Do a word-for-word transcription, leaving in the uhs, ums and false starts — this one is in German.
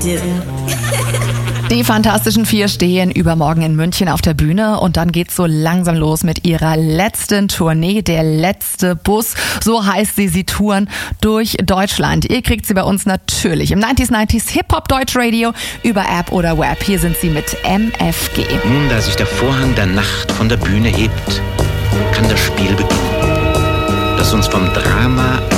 do. Die Fantastischen Vier stehen übermorgen in München auf der Bühne und dann geht's so langsam los mit ihrer letzten Tournee, der letzte Bus. So heißt sie, sie touren durch Deutschland. Ihr kriegt sie bei uns natürlich im neunziger neunzig Hip-Hop Deutsch Radio über App oder Web. Hier sind sie mit M F G. Nun, da sich der Vorhang der Nacht von der Bühne hebt, kann das Spiel beginnen, das uns vom Drama